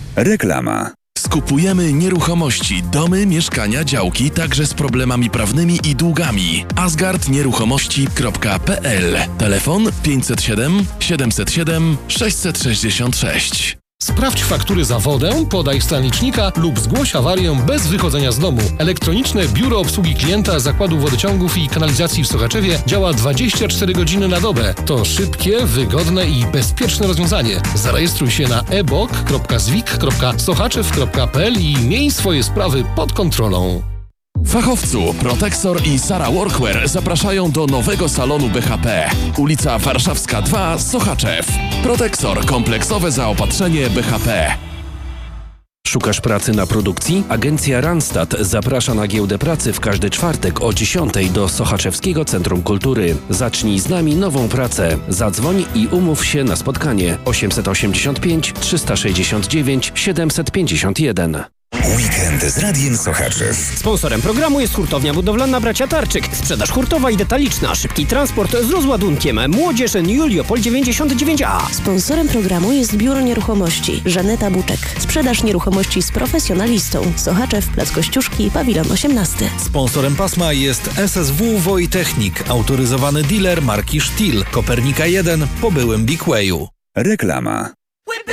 Reklama. Skupujemy nieruchomości, domy, mieszkania, działki, także z problemami prawnymi i długami. asgardnieruchomości.pl. Telefon 507 707 666. Sprawdź faktury za wodę, podaj stan licznika lub zgłoś awarię bez wychodzenia z domu. Elektroniczne Biuro Obsługi Klienta Zakładu Wodociągów i Kanalizacji w Sochaczewie działa 24 godziny na dobę. To szybkie, wygodne i bezpieczne rozwiązanie. Zarejestruj się na ebok.zwik.sochaczew.pl i miej swoje sprawy pod kontrolą. Fachowcu, Protexor i Sara Workwear zapraszają do nowego salonu BHP. Ulica Warszawska 2, Sochaczew. Protexor, kompleksowe zaopatrzenie BHP. Szukasz pracy na produkcji? Agencja Randstad zaprasza na giełdę pracy w każdy czwartek o 10:00 do Sochaczewskiego Centrum Kultury. Zacznij z nami nową pracę. Zadzwoń i umów się na spotkanie 885 369 751. Weekend z Radiem Sochaczew. Sponsorem programu jest hurtownia budowlana Bracia Tarczyk. Sprzedaż hurtowa i detaliczna, szybki transport z rozładunkiem. Młodzież Juliopol 99A. Sponsorem programu jest Biuro Nieruchomości Żaneta Buczek. Sprzedaż nieruchomości z profesjonalistą. Sochaczew, Plac Kościuszki, Pawilon 18. Sponsorem pasma jest SSW Wojtechnik, autoryzowany dealer marki Stihl, Kopernika 1 po byłym Big Wayu. Reklama.